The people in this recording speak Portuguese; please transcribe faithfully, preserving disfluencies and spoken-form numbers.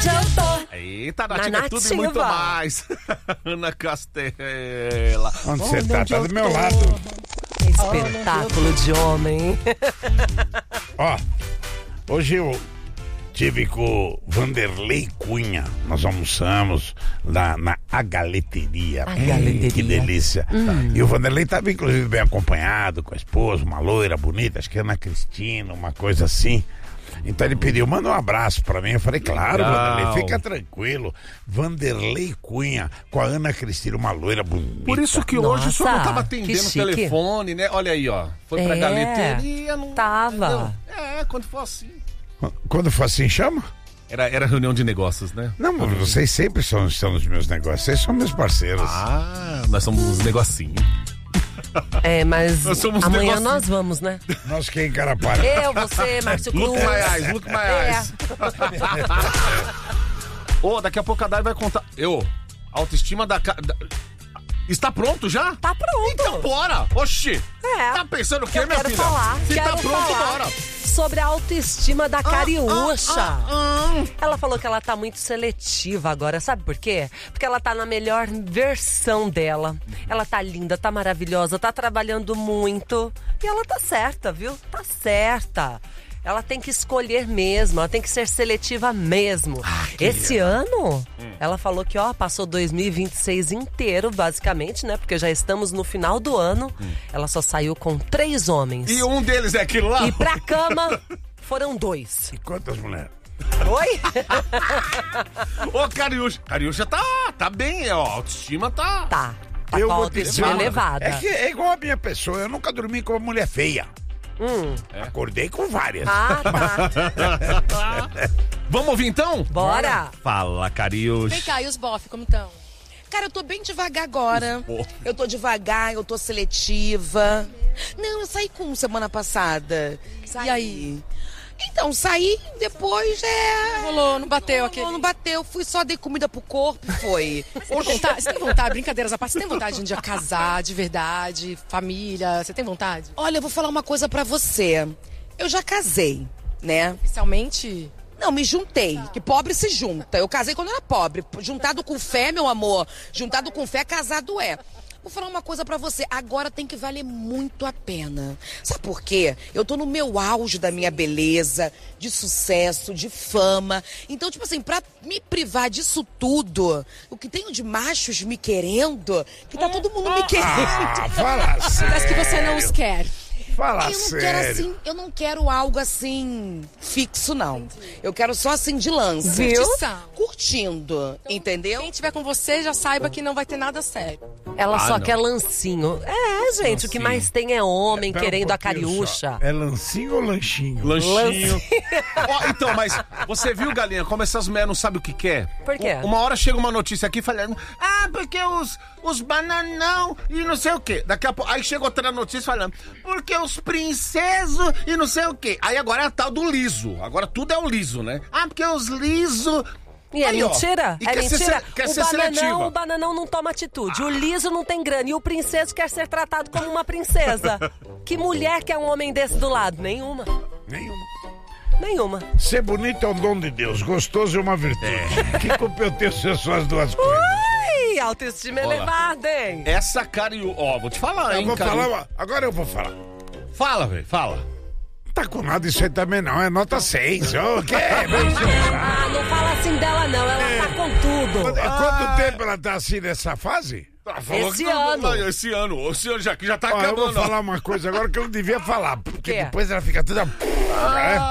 onde eu tô. Eita, Na nativa é tudo e muito nativa. mais. Ana Castela. Onde você tá? Onde Tá eu do meu tô. lado. Espetáculo de homem. Ó, hoje eu tive com o Vanderlei Cunha. Nós almoçamos lá na A Galeteria. A Hum, Galeteria. Que delícia. E o Vanderlei estava, inclusive, bem acompanhado com a esposa, uma loira bonita, acho que é Ana Cristina, uma coisa assim. Então ele pediu, manda um abraço pra mim. Eu falei, claro, Legal. Vanderlei, fica tranquilo. Vanderlei Cunha com a Ana Cristina, uma loira bonita. Por isso que hoje o senhor não Nossa, tava que atendendo o chique. telefone, né? Olha aí, ó. Foi pra É, galeteria, não. tava. Entendeu? É, quando for assim. Quando for assim, chama? Era, era reunião de negócios, né? Não, mas vocês sempre são, estão nos meus negócios. Vocês são meus parceiros. Ah, nós somos uns negocinhos. É, mas Nós somos amanhã negocinho. nós vamos, né? Nós quem encarapara. Eu, você, Márcio Cruz. Look my eyes, look my eyes. Ô, daqui a pouco a Dai vai contar. Eu, autoestima da, ca- da... Está pronto já? Tá pronto. Então bora! Oxi! É. Tá pensando o quê, Eu minha quero filha? falar, Se quero tá pronto, falar bora! sobre a autoestima da Cariúcha. ah, ah. Ela falou que ela tá muito seletiva agora, sabe por quê? Porque ela tá na melhor versão dela. Ela tá linda, tá maravilhosa, tá trabalhando muito. E ela tá certa, viu? Tá certa. Ela tem que escolher mesmo, ela tem que ser seletiva mesmo. Esse ano, ela falou que, ó, passou dois mil e vinte e seis inteiro, basicamente, né? Porque já estamos no final do ano. Ela só saiu com três homens. E um deles é aquilo lá? E pra cama foram dois. E quantas mulheres? Oi? Ô, Cariúcha. Cariúcha tá, tá bem, ó. A autoestima tá. Tá. Tá Eu com a vou te autoestima dizer, elevada. É que é igual a minha pessoa. Eu nunca dormi com uma mulher feia. Hum. Acordei com várias. Ah, tá. Vamos ouvir então? Bora. Fala, Cariúcha. Vem cá, e os bofe, como estão? Cara, eu tô bem devagar agora. bofe. Eu tô devagar, eu tô seletiva. Não, eu saí com um semana passada. E aí? Então, saí, depois é... Rolou, não bateu Não, aquele... não bateu, fui só, dei comida pro corpo e foi. Você tem vontade, você tem vontade, brincadeiras à parte, você tem vontade de um dia casar, de verdade, família, você tem vontade? Olha, eu vou falar uma coisa pra você. Eu já casei, né? Oficialmente? Não, me juntei, que pobre se junta. Eu casei quando era pobre. Juntado com fé, meu amor. Juntado com fé, casado é. Vou falar uma coisa pra você, agora tem que valer muito a pena. Sabe por quê? Eu tô no meu auge da minha beleza, de sucesso, de fama. Então, tipo assim, pra me privar disso tudo, o que tenho de machos me querendo, que tá todo mundo me querendo. Ah, fala Parece que você sério. não os quer. Fala Eu não sério. quero assim, eu não quero algo assim fixo, não. Eu quero só assim de lance. Viu? Curtição. Curtindo, entendeu? Quem tiver com você já saiba que não vai ter nada sério. Ela Ah, só não. quer lancinho. É, gente, o que Lancinho. mais tem é homem Pera um querendo a pouquinho Cariúcha. só. É lancinho ou lanchinho? Lanchinho. Ó, então, mas você viu, Galinha, como essas mulheres não sabem o que quer? Por quê? Uma hora chega uma notícia aqui falando, ah, porque os, os bananão e não sei o quê. Daqui a pouco, aí chega outra notícia falando, porque os princesos e não sei o quê. Aí agora é a tal do liso. Agora tudo é o liso, né? Ah, porque os liso... E é Aí, ó, mentira? e É quer ser mentira? se- quer o ser bananão, seletiva. o bananão não toma atitude. O liso não tem grana. E o princeso quer ser tratado como uma princesa. Que mulher quer um homem desse do lado? Nenhuma. Nenhuma. Nenhuma. Ser bonito é um dom de Deus, gostoso é uma virtude. Que culpa eu tenho se eu sou as duas coisas? Ai, autoestima Olá. elevada, hein? Essa Cariú... Ó, vou te falar, Eu hein, vou Cariú. falar, uma- agora eu vou falar. Fala, velho, fala. Não tá com nada isso aí também não, é nota seis. O quê? Ah, não fala assim dela, não. Ela tá com tudo. Quanto tempo ela tá assim nessa fase? Ah, falou Esse que não- ano. não, esse ano. Esse ano já, que já tá Ó, eu acabando. vou ó. falar uma coisa agora que eu não devia falar, porque quê? depois ela fica toda... É.